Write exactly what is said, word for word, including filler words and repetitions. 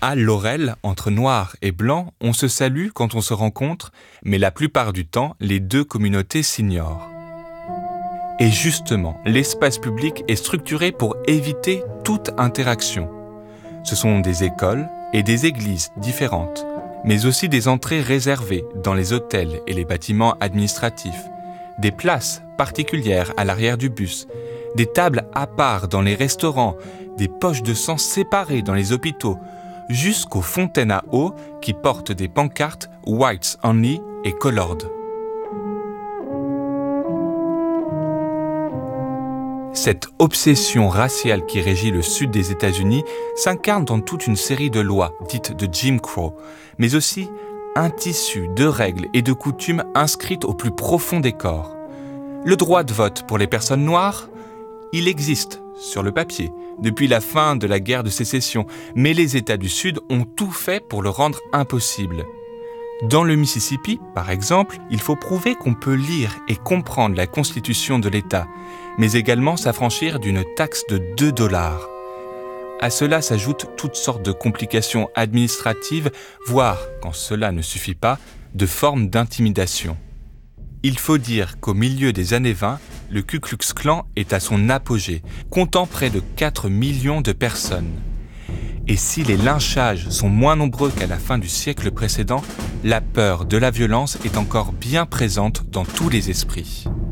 À Laurel, entre noirs et blancs, on se salue quand on se rencontre, mais la plupart du temps, les deux communautés s'ignorent. Et justement, l'espace public est structuré pour éviter toute interaction. Ce sont des écoles et des églises différentes, mais aussi des entrées réservées dans les hôtels et les bâtiments administratifs, des places particulières à l'arrière du bus, des tables à part dans les restaurants, des poches de sang séparées dans les hôpitaux, jusqu'aux fontaines à eau qui portent des pancartes « Whites Only » et « Colored ». Cette obsession raciale qui régit le sud des États-Unis s'incarne dans toute une série de lois dites de Jim Crow, mais aussi un tissu de règles et de coutumes inscrites au plus profond des corps. Le droit de vote pour les personnes noires, il existe sur le papier depuis la fin de la guerre de sécession, mais les États du Sud ont tout fait pour le rendre impossible. Dans le Mississippi, par exemple, il faut prouver qu'on peut lire et comprendre la constitution de l'État, mais également s'affranchir d'une taxe de deux dollars. À cela s'ajoutent toutes sortes de complications administratives, voire, quand cela ne suffit pas, de formes d'intimidation. Il faut dire qu'au milieu des années vingt, le Ku Klux Klan est à son apogée, comptant près de quatre millions de personnes. Et si les lynchages sont moins nombreux qu'à la fin du siècle précédent, la peur de la violence est encore bien présente dans tous les esprits.